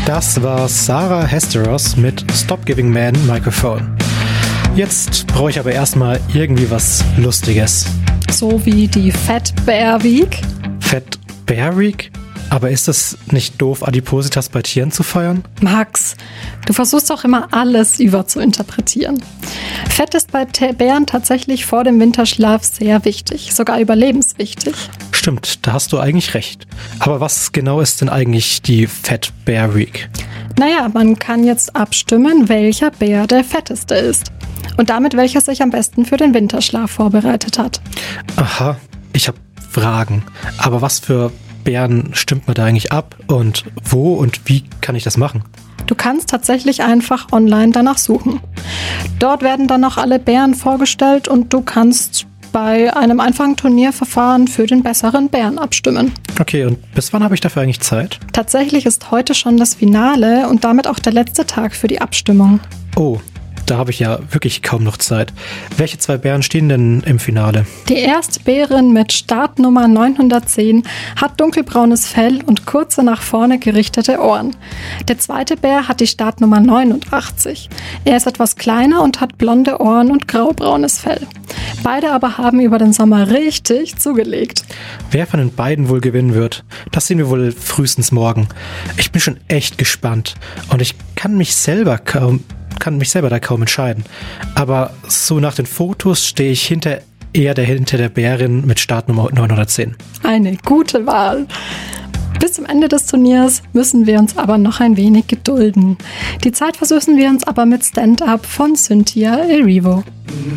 Das war Sarah Hesteros mit Stop Giving Man Microphone. Jetzt brauche ich aber erstmal irgendwie was Lustiges. So wie die Fat Bear Week? Fat Bear Week? Aber ist es nicht doof, Adipositas bei Tieren zu feiern? Max, du versuchst doch immer alles überzuinterpretieren. Fett ist bei Bären tatsächlich vor dem Winterschlaf sehr wichtig, sogar überlebenswichtig. Stimmt, da hast du eigentlich recht. Aber was genau ist denn eigentlich die Fat Bear Week? Naja, man kann jetzt abstimmen, welcher Bär der fetteste ist. Und damit welcher sich am besten für den Winterschlaf vorbereitet hat. Aha, ich habe Fragen. Aber was für Bären stimmt man da eigentlich ab? Und wo und wie kann ich das machen? Du kannst tatsächlich einfach online danach suchen. Dort werden dann auch alle Bären vorgestellt und du kannst bei einem einfachen Turnierverfahren für den besseren Bären abstimmen. Okay, und bis wann habe ich dafür eigentlich Zeit? Tatsächlich ist heute schon das Finale und damit auch der letzte Tag für die Abstimmung. Oh, da habe ich ja wirklich kaum noch Zeit. Welche 2 Bären stehen denn im Finale? Die erste Bärin mit Startnummer 910 hat dunkelbraunes Fell und kurze nach vorne gerichtete Ohren. Der zweite Bär hat die Startnummer 89. Er ist etwas kleiner und hat blonde Ohren und graubraunes Fell. Beide aber haben über den Sommer richtig zugelegt. Wer von den beiden wohl gewinnen wird, das sehen wir wohl frühestens morgen. Ich bin schon echt gespannt und ich kann mich selber da kaum entscheiden. Aber so nach den Fotos stehe ich hinter der Bärin mit Startnummer 910. Eine gute Wahl. Bis zum Ende des Turniers müssen wir uns aber noch ein wenig gedulden. Die Zeit versüßen wir uns aber mit Stand-Up von Cynthia Erivo.